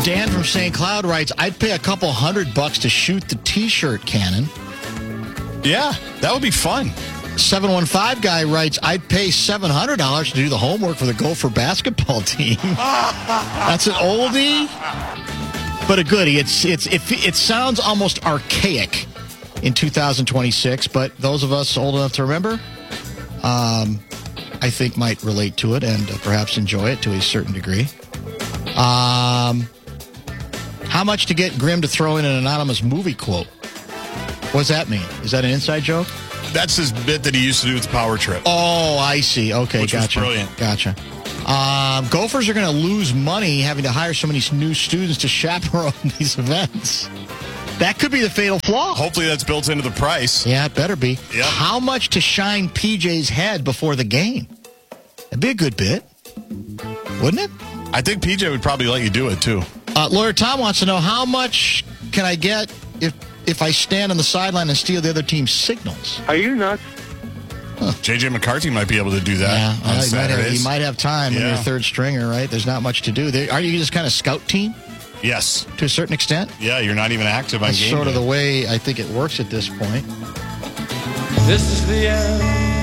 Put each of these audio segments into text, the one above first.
Dan from St. Cloud writes, I'd pay a couple $100 to shoot the T-shirt cannon. Yeah, that would be fun. 715 guy writes, I'd pay $700 to do the homework for the Gopher basketball team. That's an oldie, but a goodie. It sounds almost archaic in 2026, but those of us old enough to remember, I think might relate to it and perhaps enjoy it to a certain degree. How much to get Grim to throw in an anonymous movie quote? What does that mean? Is that an inside joke? That's his bit that he used to do with the Power Trip. Oh, I see. Okay, which gotcha. was brilliant. Gotcha. Gophers are going to lose money having to hire so many new students to chaperone these events. That could be the fatal flaw. Hopefully that's built into the price. Yeah, it better be. Yep. How much to shine PJ's head before the game? That'd be a good bit, wouldn't it? I think PJ would probably let you do it, too. Lawyer Tom wants to know, how much can I get if I stand on the sideline and steal the other team's signals? Are you nuts? J.J. McCarthy might be able to do that on Saturdays. He might have time when you're a third stringer, right? There's not much to do. Are you just kind of scout team? Yes. To a certain extent? Yeah, you're not even active on That's game sort day. of the way I think it works at this point. This is the end,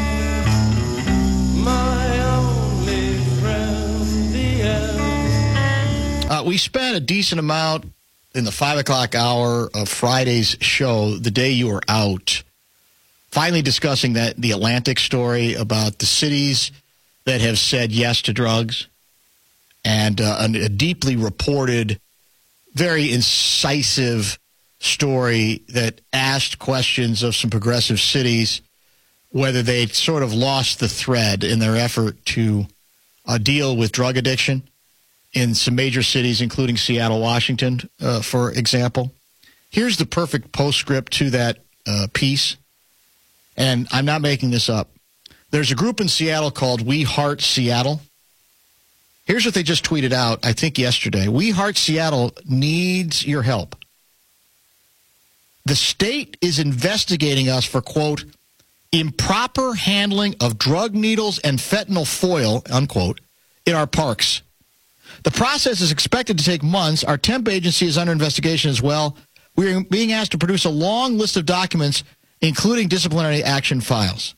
my only friend, the end. We spent a decent amount in the 5 o'clock hour of Friday's show, the day you were out, finally discussing the Atlantic story about the cities that have said yes to drugs, and a deeply reported, very incisive story that asked questions of some progressive cities whether they'd sort of lost the thread in their effort to deal with drug addiction in some major cities, including Seattle, Washington, for example. Here's the perfect postscript to that piece, and I'm not making this up. There's a group in Seattle called We Heart Seattle. Here's what they just tweeted out, I think yesterday. We Heart Seattle needs your help. The state is investigating us for, quote, improper handling of drug needles and fentanyl foil, unquote, in our parks. The process is expected to take months. Our temp agency is under investigation as well. We are being asked to produce a long list of documents, including disciplinary action files.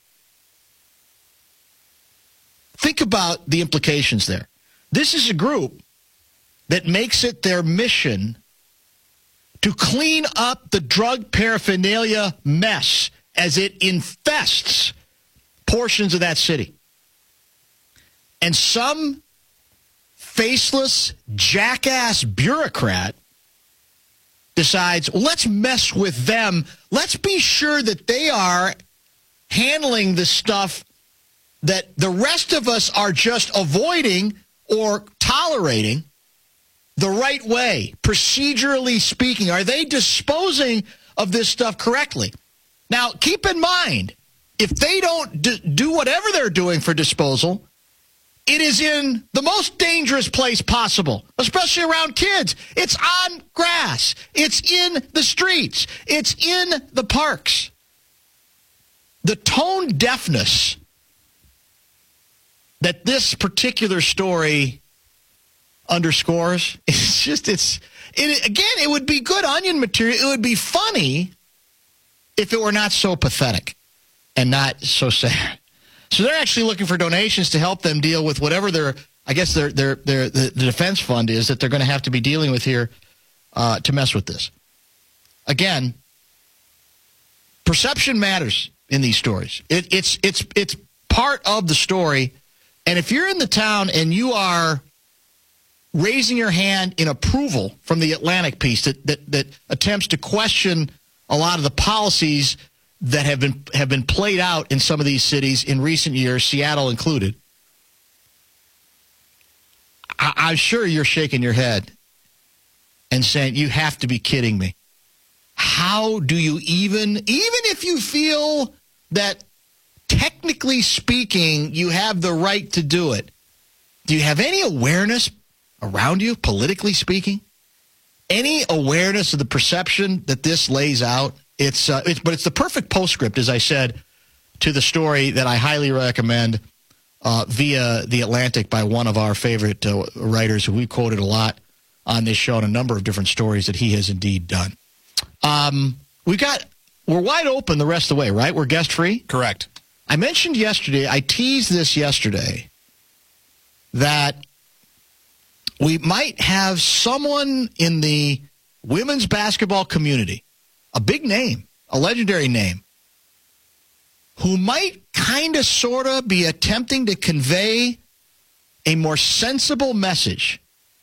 Think about the implications there. This is a group that makes it their mission to clean up the drug paraphernalia mess as it infests portions of that city. And some faceless, jackass bureaucrat decides, well, let's mess with them. Let's be sure that they are handling the stuff that the rest of us are just avoiding or tolerating the right way, procedurally speaking. Are they disposing of this stuff correctly? Now, keep in mind, if they don't do whatever they're doing for disposal, it is in the most dangerous place possible, especially around kids. It's on grass. It's in the streets. It's in the parks. The tone deafness that this particular story underscores, it would be good onion material. It would be funny if it were not so pathetic and not so sad. So they're actually looking for donations to help them deal with whatever the defense fund is that they're going to have to be dealing with here to mess with this. Again, perception matters in these stories. It's part of the story. And if you're in the town and you are raising your hand in approval from the Atlantic piece that attempts to question a lot of the policies that have been played out in some of these cities in recent years, Seattle included, I'm sure you're shaking your head and saying, you have to be kidding me. How do you even if you feel that technically speaking you have the right to do it, do you have any awareness around you, politically speaking? Any awareness of the perception that this lays out? But it's the perfect postscript, as I said, to the story that I highly recommend via The Atlantic by one of our favorite writers who we quoted a lot on this show and a number of different stories that he has indeed done. We're wide open the rest of the way, right? We're guest free? Correct. I mentioned yesterday, I teased this yesterday, that we might have someone in the women's basketball community, a big name, a legendary name, who might kind of sort of be attempting to convey a more sensible message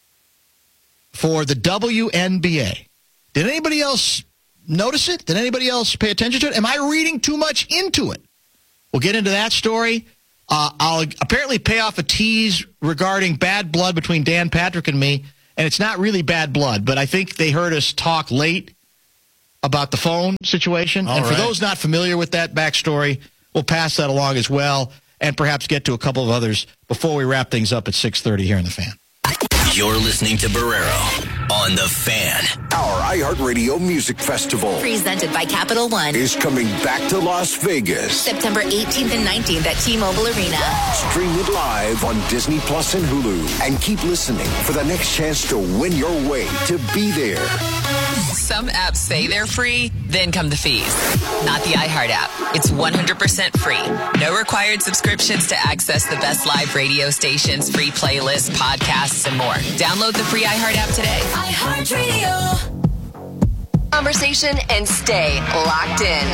for the WNBA. Did anybody else notice it? Did anybody else pay attention to it? Am I reading too much into it? We'll get into that story. I'll apparently pay off a tease regarding bad blood between Dan Patrick and me, and it's not really bad blood, but I think they heard us talk late about the phone situation. All and for right. those not familiar with that backstory, we'll pass that along as well and perhaps get to a couple of others before we wrap things up at 6:30 here in The Fan. You're listening to Barrero on The Fan. Our iHeartRadio Music Festival Presented by Capital One. is coming back to Las Vegas. September 18th and 19th at T-Mobile Arena. Stream it live on Disney Plus and Hulu. And keep listening for the next chance to win your way to be there. Some apps say they're free, then come the fees. Not the iHeart app. It's 100% free. No required subscriptions to access the best live radio stations, free playlists, podcasts, and more. Download the free iHeart app today. iHeart Radio. Conversation and stay locked in.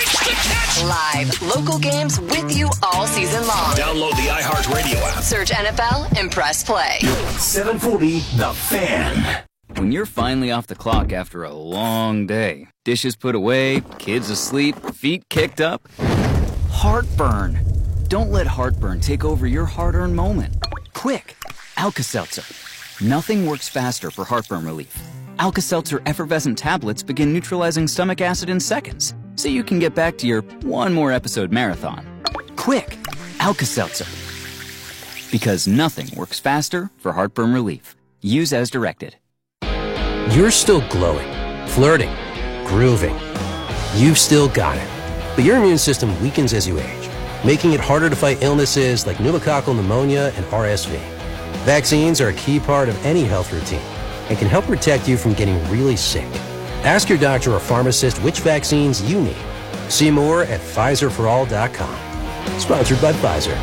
Live local games with you all season long. Download the iHeartRadio app. Search NFL and press play. 740 The Fan. When you're finally off the clock after a long day, dishes put away, kids asleep, feet kicked up, heartburn. Don't let heartburn take over your hard-earned moment. Quick, Alka-Seltzer. Nothing works faster for heartburn relief. Alka-Seltzer effervescent tablets begin neutralizing stomach acid in seconds, so you can get back to your one more episode marathon. Quick, Alka-Seltzer. Because nothing works faster for heartburn relief. Use as directed. You're still glowing, flirting, grooving. You've still got it. But your immune system weakens as you age, making it harder to fight illnesses like pneumococcal pneumonia and RSV. Vaccines are a key part of any health routine and can help protect you from getting really sick. Ask your doctor or pharmacist which vaccines you need. See more at PfizerForAll.com. Sponsored by Pfizer.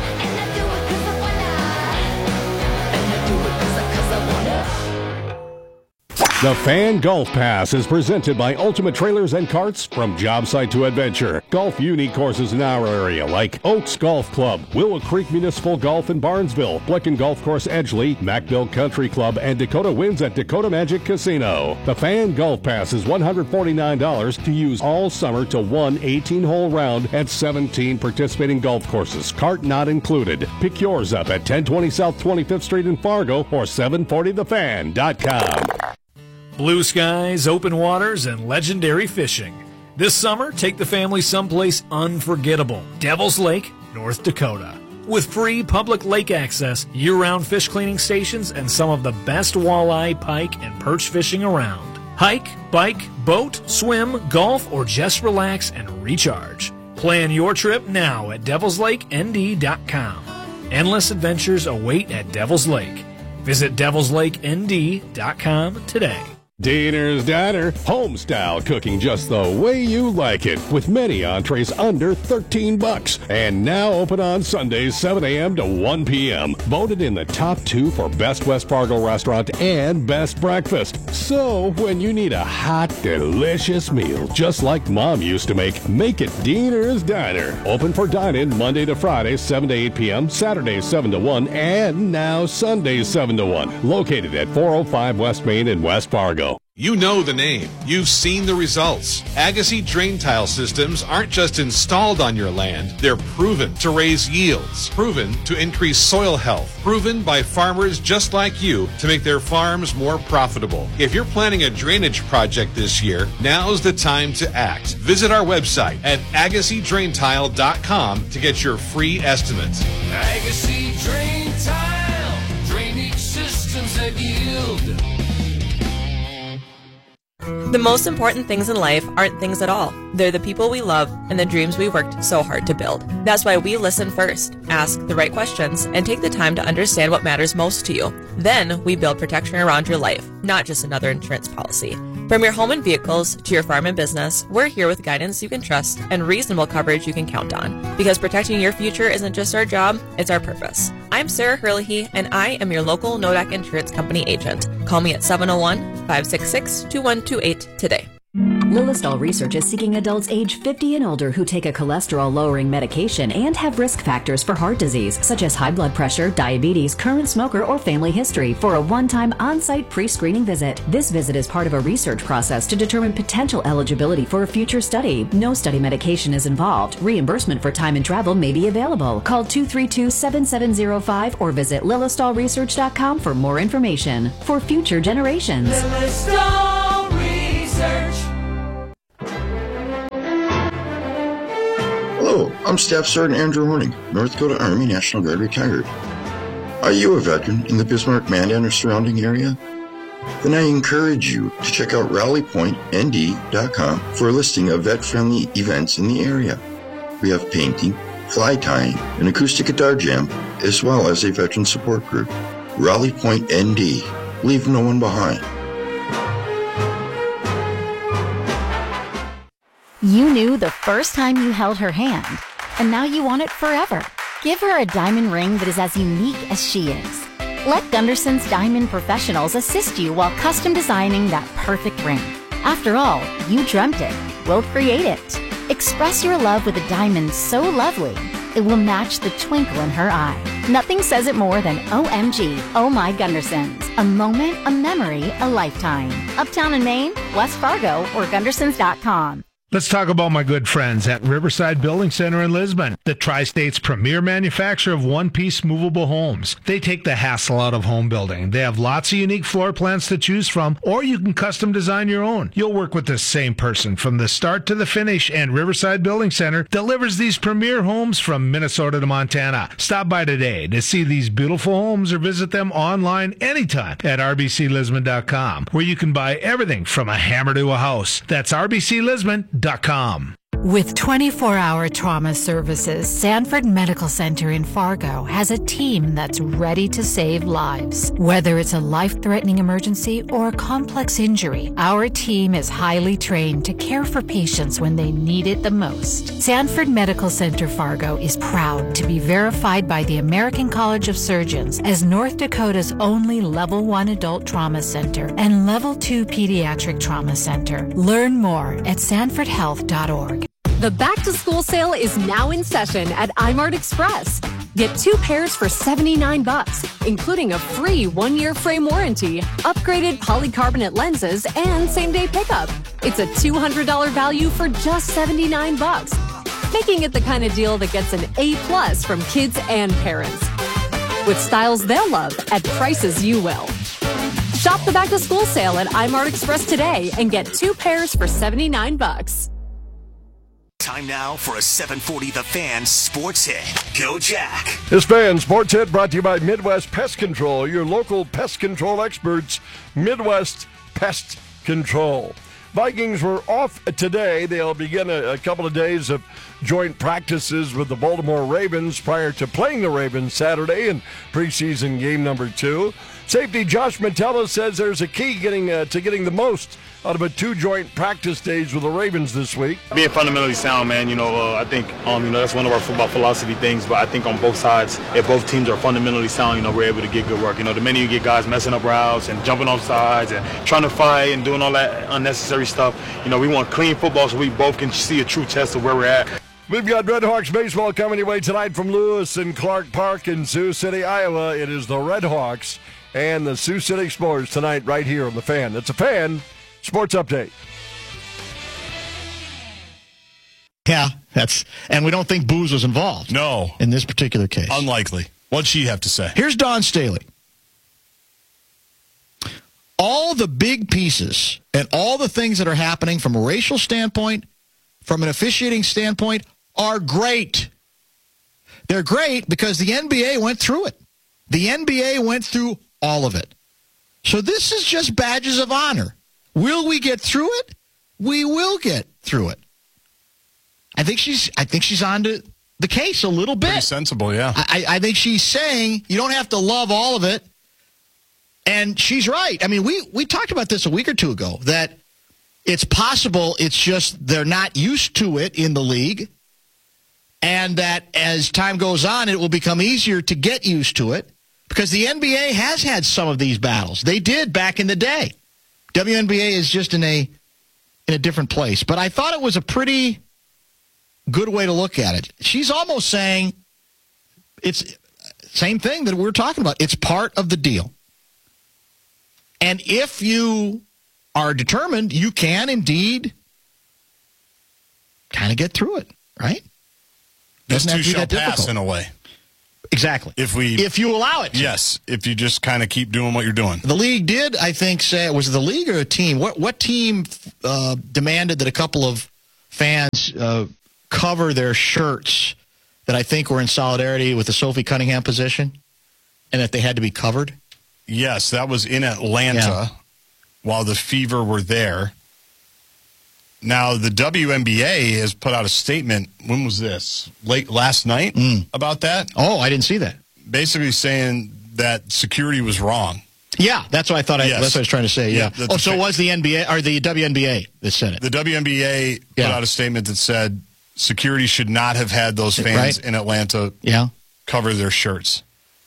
The Fan Golf Pass is presented by Ultimate Trailers and Carts. From job site to adventure, golf unique courses in our area like Oaks Golf Club, Willow Creek Municipal Golf in Barnesville, Blicken Golf Course Edgeley, Macville Country Club, and Dakota Winds at Dakota Magic Casino. The Fan Golf Pass is $149 to use all summer to one 18-hole round at 17 participating golf courses, cart not included. Pick yours up at 1020 South 25th Street in Fargo or 740thefan.com. Blue skies, open waters, and legendary fishing. This summer, take the family someplace unforgettable. Devil's Lake, North Dakota. With free public lake access, year-round fish cleaning stations, and some of the best walleye, pike, and perch fishing around. Hike, bike, boat, swim, golf, or just relax and recharge. Plan your trip now at devilslakend.com. Endless adventures await at Devil's Lake. Visit devilslakend.com today. Diener's Diner, home-style cooking just the way you like it, with many entrees under $13. And now open on Sundays, 7 a.m. to 1 p.m. Voted in the top 2 for Best West Fargo Restaurant and Best Breakfast. So, when you need a hot, delicious meal, just like Mom used to make it Diener's Diner. Open for dine-in Monday to Friday, 7 to 8 p.m., Saturdays, 7 to 1, and now Sundays, 7 to 1. Located at 405 West Main in West Fargo. You know the name. You've seen the results. Agassi drain tile systems aren't just installed on your land. They're proven to raise yields, proven to increase soil health, proven by farmers just like you to make their farms more profitable. If you're planning a drainage project this year, now's the time to act. Visit our website at AgassiDrainTile.com to get your free estimates. Agassi Drain Tile, drainage systems that yield. The most important things in life aren't things at all. They're the people we love and the dreams we worked so hard to build. That's why we listen first, ask the right questions, and take the time to understand what matters most to you. Then we build protection around your life, not just another insurance policy. From your home and vehicles to your farm and business, we're here with guidance you can trust and reasonable coverage you can count on. Because protecting your future isn't just our job, it's our purpose. I'm Sarah Hurley, and I am your local Nodak Insurance Company agent. Call me at 701-566-2128 today. Lilistol Research is seeking adults age 50 and older who take a cholesterol-lowering medication and have risk factors for heart disease, such as high blood pressure, diabetes, current smoker, or family history, for a one-time on-site pre-screening visit. This visit is part of a research process to determine potential eligibility for a future study. No study medication is involved. Reimbursement for time and travel may be available. Call 232-7705 or visit lilistolresearch.com for more information. For future generations. Lilistol Research. Hello, I'm Staff Sergeant Andrew Horning, North Dakota Army National Guard retired. Are you a veteran in the Bismarck, Mandan, or surrounding area? Then I encourage you to check out rallypointnd.com for a listing of vet-friendly events in the area. We have painting, fly tying, an acoustic guitar jam, as well as a veteran support group. Rally Point ND. Leave no one behind. You knew the first time you held her hand, and now you want it forever. Give her a diamond ring that is as unique as she is. Let Gunderson's Diamond Professionals assist you while custom designing that perfect ring. After all, you dreamt it. We'll create it. Express your love with a diamond so lovely, it will match the twinkle in her eye. Nothing says it more than OMG, Oh My Gundersons. A moment, a memory, a lifetime. Uptown in Maine, West Fargo, or Gundersons.com. Let's talk about my good friends at Riverside Building Center in Lisbon, the Tri-State's premier manufacturer of one-piece movable homes. They take the hassle out of home building. They have lots of unique floor plans to choose from, or you can custom design your own. You'll work with the same person from the start to the finish, and Riverside Building Center delivers these premier homes from Minnesota to Montana. Stop by today to see these beautiful homes or visit them online anytime at rbclisbon.com, where you can buy everything from a hammer to a house. That's rbclisbon.com. With 24-hour trauma services, Sanford Medical Center in Fargo has a team that's ready to save lives. Whether it's a life-threatening emergency or a complex injury, our team is highly trained to care for patients when they need it the most. Sanford Medical Center Fargo is proud to be verified by the American College of Surgeons as North Dakota's only Level 1 adult trauma center and Level 2 pediatric trauma center. Learn more at sanfordhealth.org. The back-to-school sale is now in session at iMart Express. Get 2 pairs for $79, including a free 1-year frame warranty, upgraded polycarbonate lenses, and same-day pickup. It's a $200 value for just $79, making it the kind of deal that gets an A+ from kids and parents. With styles they'll love at prices you will. Shop the back-to-school sale at iMart Express today and get 2 pairs for $79. Time now for a 740 The Fan Sports Hit. Go Jack. This Fan Sports Hit brought to you by Midwest Pest Control, your local pest control experts. Midwest Pest Control. Vikings were off today. They'll begin a couple of days of joint practices with the Baltimore Ravens prior to playing the Ravens Saturday in preseason game number 2. Safety Josh Metella says there's a key getting the most out of a 2 joint practice days with the Ravens this week. Being fundamentally sound, man, I think, that's one of our football philosophy things, but I think on both sides, if both teams are fundamentally sound, we're able to get good work. The minute you get guys messing up routes and jumping off sides and trying to fight and doing all that unnecessary stuff, we want clean football so we both can see a true test of where we're at. We've got Redhawks baseball coming your way tonight from Lewis and Clark Park in Sioux City, Iowa. It is the Redhawks and the Sioux City Explorers tonight right here on The Fan. It's a Fan Sports Update. Yeah, and we don't think booze was involved. No. In this particular case. Unlikely. What'd she have to say? Here's Dawn Staley. All the big pieces and all the things that are happening from a racial standpoint, from an officiating standpoint, are great. They're great because the NBA went through it. The NBA went through all of it. So this is just badges of honor. Will we get through it? We will get through it. I think she's on to the case a little bit. Pretty sensible, yeah. I think she's saying you don't have to love all of it. And she's right. I mean, we talked about this a week or two ago, that it's possible it's just they're not used to it in the league, and that as time goes on, it will become easier to get used to it because the NBA has had some of these battles. They did back in the day. WNBA is just in a different place. But I thought it was a pretty good way to look at it. She's almost saying it's same thing that we're talking about. It's part of the deal. And if you are determined, you can indeed kind of get through it, right? This Doesn't have too to be shall that difficult. pass in a way. Exactly. If you allow it to. Yes, if you just kind of keep doing what you're doing. The league did, I think, say, was it the league or a team? What team demanded that a couple of fans cover their shirts that I think were in solidarity with the Sophie Cunningham position and that they had to be covered? Yes, that was in Atlanta while the Fever were there. Now, the WNBA has put out a statement. When was this? Late last night about that? Oh, I didn't see that. Basically saying that security was wrong. Yeah, that's what I thought. Yes. That's what I was trying to say. Yeah. So it was the NBA or the WNBA that said it? The WNBA put out a statement that said security should not have had those fans in Atlanta cover their shirts.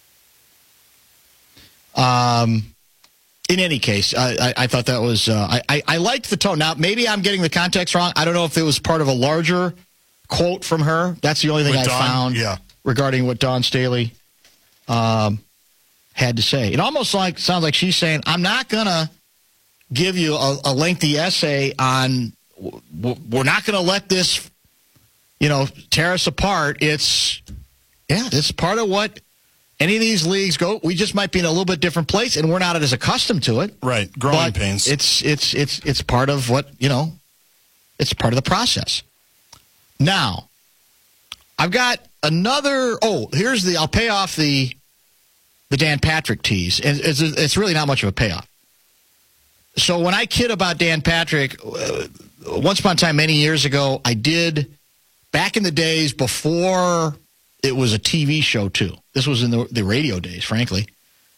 In any case, I thought that was I liked the tone. Now, maybe I'm getting the context wrong. I don't know if it was part of a larger quote from her. That's the only thing I found regarding what Dawn Staley had to say. It almost sounds like she's saying, I'm not going to give you a lengthy essay on we're not going to let this, tear us apart. It's part of what any of these leagues go. We just might be in a little bit different place, and we're not as accustomed to it. Right, growing pains. It's part of what it's part of the process. Now, I've got another. I'll pay off the Dan Patrick tease, and it's really not much of a payoff. So when I kid about Dan Patrick, once upon a time, many years ago, I did back in the days before it was a TV show too. This was in the radio days, frankly.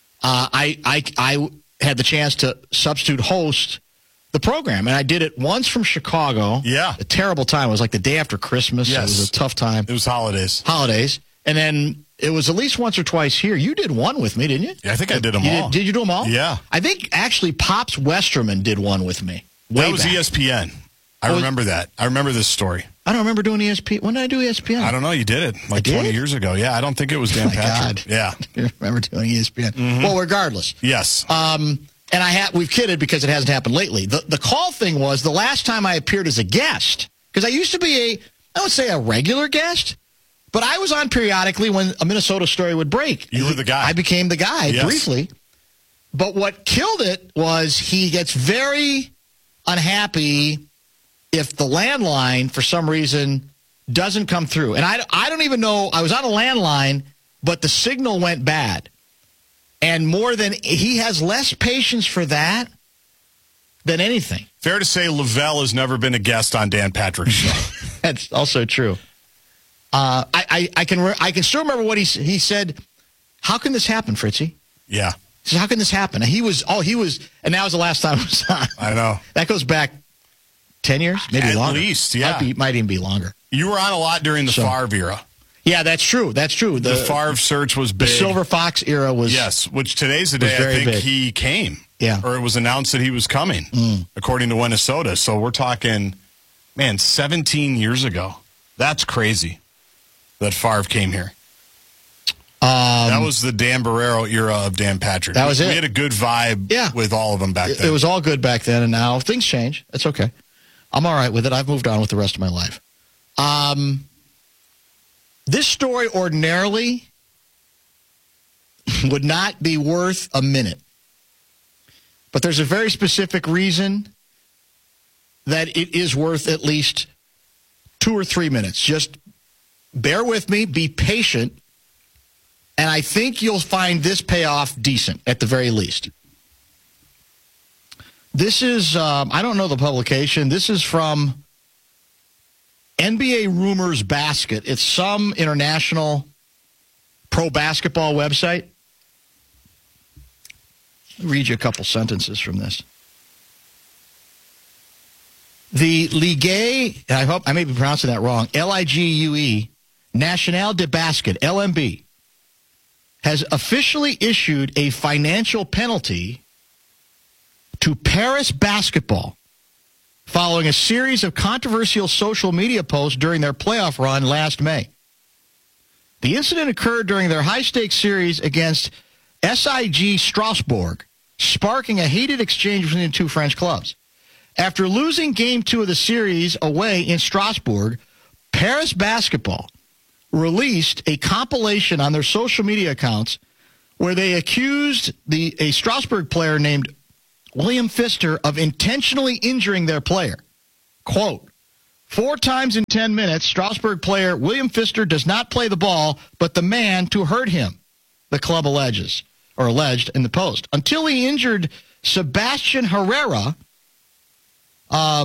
I had the chance to substitute host the program, and I did it once from Chicago. Yeah. A terrible time. It was like the day after Christmas. Yes. It was a tough time. It was holidays. And then it was at least once or twice here. You did one with me, didn't you? Yeah, I think I did them all. Did you do them all? Yeah. I think actually Pops Westerman did one with me. That was ESPN. I remember that. I remember this story. I don't remember doing ESPN. When did I do ESPN? I don't know. You did it like 20 years ago. Yeah, I don't think it was Dan Patrick. God. Yeah. I remember doing ESPN. Mm-hmm. Well, regardless. Yes. And we've kidded because it hasn't happened lately. The call thing was the last time I appeared as a guest, because I used to be I would say a regular guest, but I was on periodically when a Minnesota story would break. You were the guy. I became the guy briefly. But what killed it was he gets very unhappy if the landline, for some reason, doesn't come through. And I don't even know. I was on a landline, but the signal went bad. And he has less patience for that than anything. Fair to say Lavelle has never been a guest on Dan Patrick's show. That's also true. I can still remember what he said. How can this happen, Fritzy? Yeah. He said, how can this happen? And he was, and that was the last time I was on. I know. That goes back 10 years, maybe longer. At least, yeah. Might even be longer. You were on a lot during the Favre era. Yeah, that's true. That's true. The Favre search was big. The Silver Fox era was. Yes, which today's the day I think he came. Yeah. Or it was announced that he was coming, according to Minnesota. So we're talking, 17 years ago. That's crazy that Favre came here. That was the Dan Barreiro era of Dan Patrick. That was it. We had a good vibe with all of them back then. It was all good back then, and now things change. That's okay. I'm all right with it. I've moved on with the rest of my life. This story ordinarily would not be worth a minute. But there's a very specific reason that it is worth at least 2 or 3 minutes. Just bear with me, be patient, and I think you'll find this payoff decent at the very least. This is, I don't know the publication. This is from NBA Rumors Basket. It's some international pro basketball website. I'll read you a couple sentences from this. The Ligue, I hope I may be pronouncing that wrong, Ligue Nationale de Basket, LMB, has officially issued a financial penalty to Paris Basketball following a series of controversial social media posts during their playoff run last May. The incident occurred during their high-stakes series against SIG Strasbourg, sparking a heated exchange between the two French clubs. After losing Game 2 of the series away in Strasbourg, Paris Basketball released a compilation on their social media accounts where they accused a Strasbourg player named William Pfister of intentionally injuring their player. Quote, 4 times in 10 minutes, Strasbourg player William Pfister does not play the ball, but the man to hurt him, the club alleged in the post. Until he injured Sebastian Herrera, how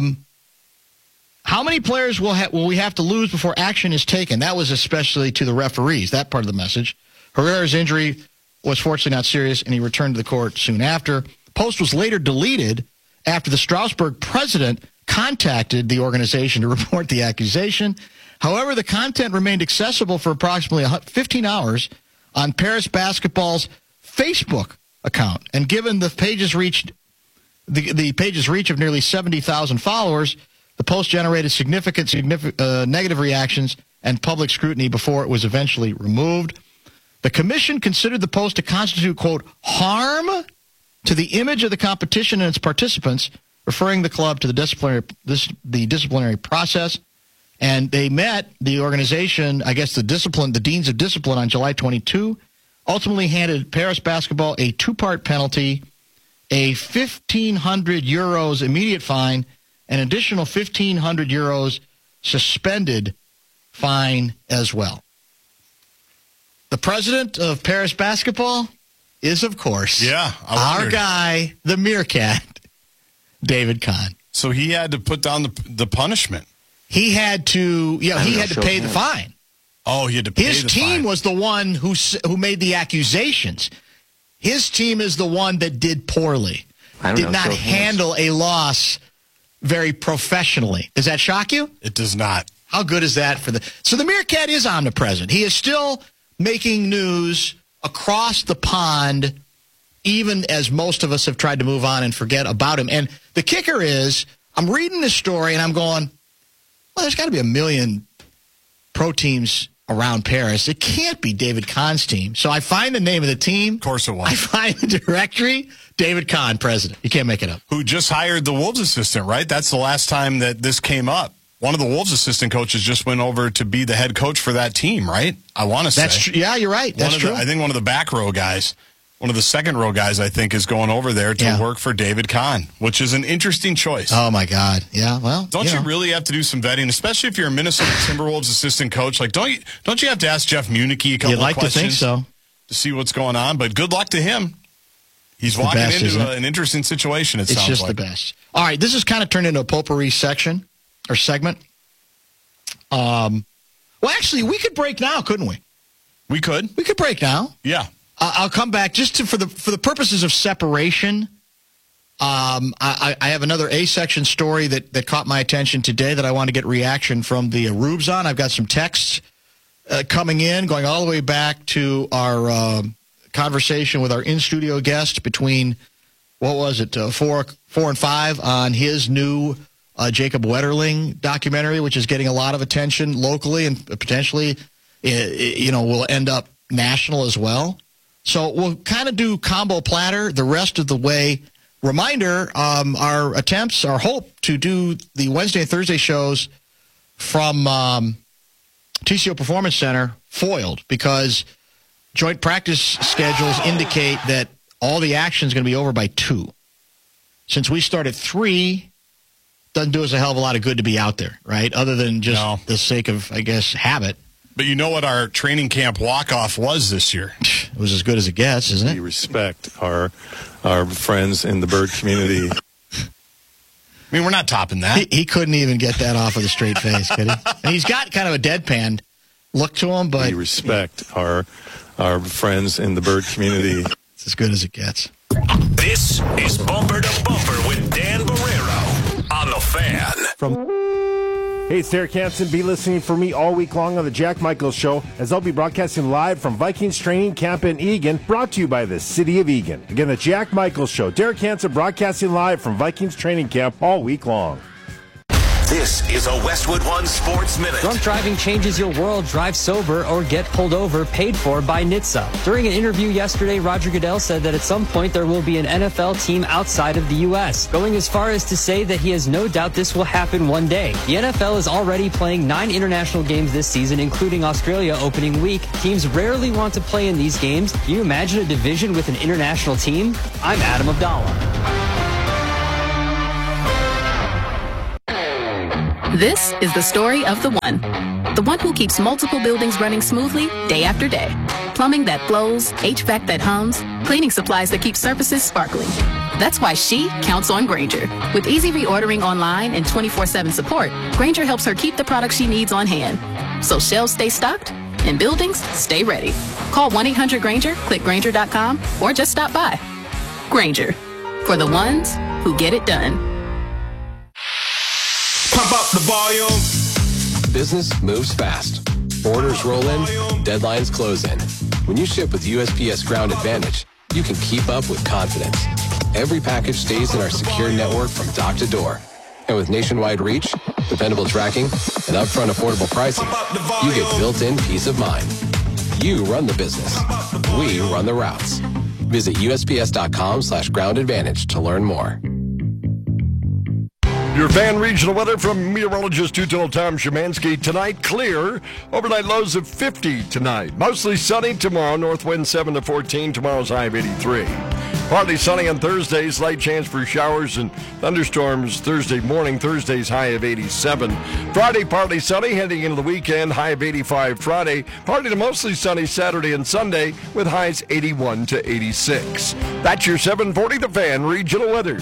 many players will we have to lose before action is taken? That was especially to the referees, that part of the message. Herrera's injury was fortunately not serious, and he returned to the court soon after. Post was later deleted after the Strasbourg president contacted the organization to report the accusation. However, the content remained accessible for approximately 15 hours on Paris Basketball's Facebook account. And given the page's reach of nearly 70,000 followers, the post generated significant negative reactions and public scrutiny before it was eventually removed. The commission considered the post to constitute, quote, harm to the image of the competition and its participants, referring the club to the disciplinary process. And they met the organization, I guess the deans of discipline, on July 22, ultimately handed Paris Basketball a 2-part penalty, a 1,500 euros immediate fine, an additional 1,500 euros suspended fine as well. The president of Paris Basketball is, of course, our guy, the meerkat, David Kahn. So he had to put down the punishment. He had to, he had to pay the fine. Oh, he had to pay the fine. His team was the one who made the accusations. His team is the one that did poorly. Did not handle a loss very professionally. Does that shock you? It does not. How good is that for So the meerkat is omnipresent. He is still making news across the pond, even as most of us have tried to move on and forget about him. And the kicker is, I'm reading this story and I'm going, well, there's got to be a million pro teams around Paris. It can't be David Kahn's team. So I find the name of the team. Of course it was. I find the directory, David Kahn, president. You can't make it up. Who just hired the Wolves assistant, right? That's the last time that this came up. One of the Wolves assistant coaches just went over to be the head coach for that team, right? I want to say. That's true. Yeah, you're right. That's true. I think one of the back row guys, one of the second row guys, I think, is going over there to work for David Kahn, which is an interesting choice. Oh, my God. Yeah, well. Don't you really have to do some vetting, especially if you're a Minnesota Timberwolves assistant coach? Like, don't you have to ask Jeff Munichie a couple of questions? You'd like to think so. To see what's going on, but good luck to him. He's walking into an interesting situation, it sounds like. It's just the best. All right, this has kind of turned into a potpourri section or segment. Well, actually, we could break now, couldn't we? We could. We could break now. Yeah. I'll come back just for the purposes of separation. I have another A-section story that caught my attention today that I want to get reaction from the Rubes on. I've got some texts coming in, going all the way back to our conversation with our in-studio guest between, 4 and 5 on his new Jacob Wetterling documentary, which is getting a lot of attention locally and potentially, will end up national as well. So we'll kind of do combo platter the rest of the way. Reminder, our hope to do the Wednesday and Thursday shows from TCO Performance Center foiled because joint practice schedules indicate that all the action is going to be over by 2. Since we start at 3, doesn't do us a hell of a lot of good to be out there, right? Other than just the sake of, I guess, habit. But you know what our training camp walk-off was this year? It was as good as it gets, isn't it? We respect our friends in the bird community. I mean, we're not topping that. He couldn't even get that off with a straight face, could he? And he's got kind of a deadpan look to him, but we respect our friends in the bird community. It's as good as it gets. This is Bumper to Bumper with Dan Barrero on The Fan. Hey, it's Derek Hansen. Be listening for me all week long on the Jack Michaels Show, as I'll be broadcasting live from Vikings Training Camp in Eagan, brought to you by the City of Eagan. Again, the Jack Michaels Show. Derek Hansen broadcasting live from Vikings Training Camp all week long. This is a Westwood One Sports Minute. Drunk driving changes your world. Drive sober or get pulled over, paid for by NHTSA. During an interview yesterday, Roger Goodell said that at some point there will be an NFL team outside of the U.S., going as far as to say that he has no doubt this will happen one day. The NFL is already playing 9 international games this season, including Australia opening week. Teams rarely want to play in these games. Can you imagine a division with an international team? I'm Adam Abdallah. This is the story of the one who keeps multiple buildings running smoothly day after day. Plumbing that flows, HVAC that hums, cleaning supplies that keep surfaces sparkling. That's why she counts on Grainger. With easy reordering online and 24/7 support, Grainger helps her keep the products she needs on hand. So shelves stay stocked and buildings stay ready. Call 1-800-GRAINGER, click Grainger.com, or just stop by. Grainger, for the ones who get it done. Pump up the volume. Business moves fast. Orders roll in, deadlines close in. When you ship with USPS Ground Advantage, you can keep up with confidence. Every package stays in our secure network from dock to door. And with nationwide reach, dependable tracking, and upfront affordable pricing, you get built-in peace of mind. You run the business. We run the routes. Visit USPS.com/Ground Advantage to learn more. Your Fan regional weather from meteorologist two-total Tom Szymanski. Tonight, clear. Overnight lows of 50 tonight. Mostly sunny tomorrow. North wind 7 to 14. Tomorrow's high of 83. Partly sunny on Thursday. Slight chance for showers and thunderstorms Thursday morning. Thursday's high of 87. Friday, partly sunny. Heading into the weekend, high of 85 Friday. Partly to mostly sunny Saturday and Sunday with highs 81 to 86. That's your 740 The Fan regional weather.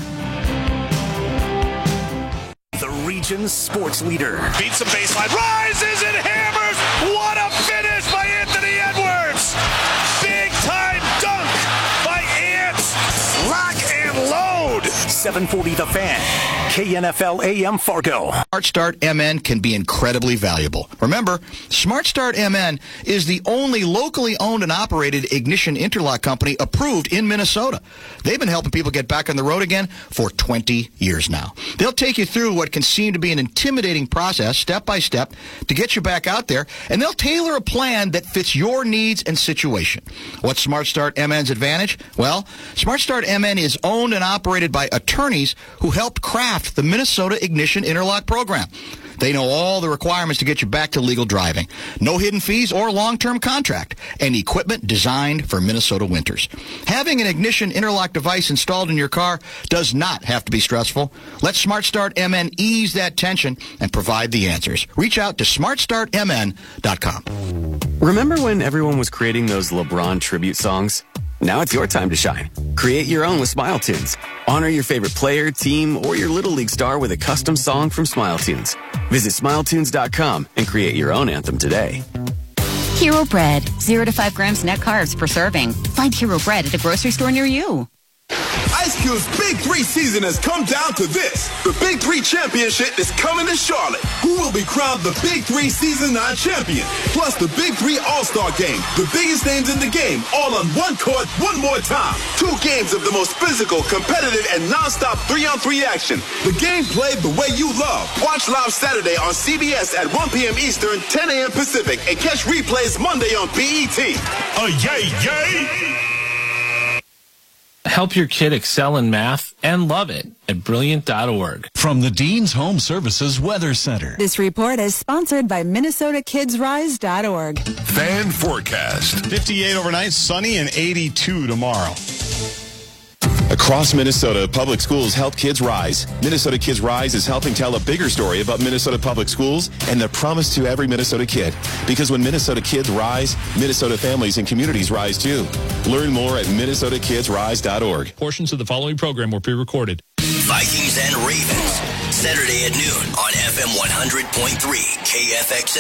The region's sports leader. Beats the baseline, rises and hammers. What a finish by Anthony Edwards. Big time dunk by Ants. Lock and load. 740 The Fan. KNFL AM Fargo. Smart Start MN can be incredibly valuable. Remember, Smart Start MN is the only locally owned and operated ignition interlock company approved in Minnesota. They've been helping people get back on the road again for 20 years now. They'll take you through what can seem to be an intimidating process, step by step, to get you back out there, and they'll tailor a plan that fits your needs and situation. What's Smart Start MN's advantage? Well, Smart Start MN is owned and operated by attorneys who helped craft the Minnesota Ignition Interlock program. They know all the requirements to get you back to legal driving. No hidden fees or long-term contract, and equipment designed for Minnesota winters. Having an ignition interlock device installed in your car does not have to be stressful. Let Smart Start MN ease that tension and provide the answers. Reach out to smartstartmn.com. Remember when everyone was creating those LeBron tribute songs? Now it's your time to shine. Create your own with Smile Tunes. Honor your favorite player, team, or your Little League star with a custom song from Smile Tunes. Visit SmileTunes.com and create your own anthem today. Hero Bread, 0 to 5 grams net carbs per serving. Find Hero Bread at a grocery store near you. Ice Cube's Big 3 season has come down to this. The Big 3 Championship is coming to Charlotte. Who will be crowned the Big 3 Season 9 champion? Plus the Big 3 All-Star Game. The biggest names in the game, all on one court, one more time. 2 games of the most physical, competitive, and non-stop 3-on-3 action. The game played the way you love. Watch live Saturday on CBS at 1 p.m. Eastern, 10 a.m. Pacific, and catch replays Monday on BET. Yay, yay! Help your kid excel in math and love it at Brilliant.org. From the Dean's Home Services Weather Center. This report is sponsored by MinnesotaKidsRise.org. Fan forecast. 58 overnight, sunny, and 82 tomorrow. Across Minnesota, public schools help kids rise. Minnesota Kids Rise is helping tell a bigger story about Minnesota public schools and the promise to every Minnesota kid. Because when Minnesota kids rise, Minnesota families and communities rise too. Learn more at MinnesotaKidsRise.org. Portions of the following program were pre-recorded. Vikings and Ravens. Saturday at noon on FM 100.3 KFXA.